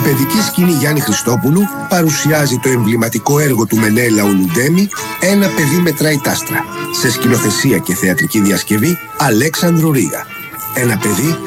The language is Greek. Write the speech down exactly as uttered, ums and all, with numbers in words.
παιδική σκηνή Γιάννη Χριστόπουλου παρουσιάζει το εμβληματικό έργο του Μενέλαου Λουντέμι «Ένα παιδί μετράει τ' άστρα», σε σκηνοθεσία και θεατρική διασκευή Αλέξανδρου Ρίγα. Ένα παιδί